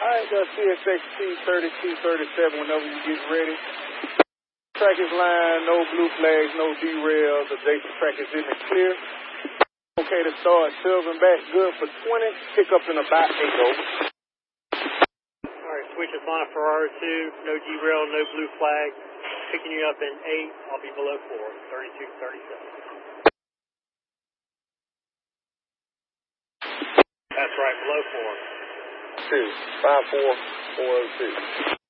Alright, CSXT 3237 whenever you get ready. Track is line, no blue flags, no derails. The Jason track is in the clear. Okay to start, Sylvan back, good for 20. Pick up in about 8 over. Alright, switch is on a Ferrari 2, no derail, no blue flag. Picking you up in 8, I'll be below 4, 3237. That's right, below 4. 2, 54402.